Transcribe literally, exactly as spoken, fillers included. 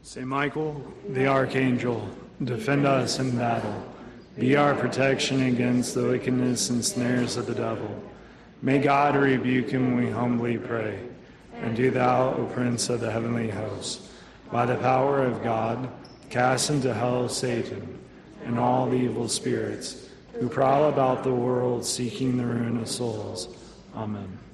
Saint Michael, the Archangel, defend us in battle. Be our protection against the wickedness and snares of the devil. May God rebuke him, we humbly pray. And do thou, O Prince of the heavenly host, by the power of God, cast into hell Satan and all the evil spirits who prowl about the world seeking the ruin of souls. Amen.